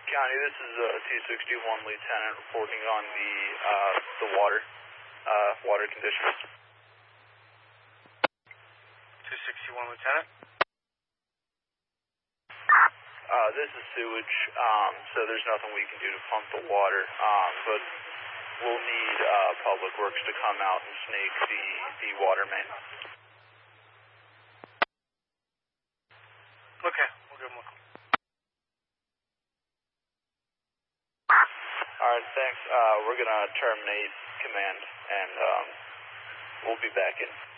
County, this is 261 Lieutenant reporting on the water conditions. 261 Lieutenant. This is sewage, so there's nothing we can do to pump the water, but we'll need Public Works to come out and snake the water main. Okay, we'll give them a call. Alright, thanks. We're going to terminate command, and we'll be back in.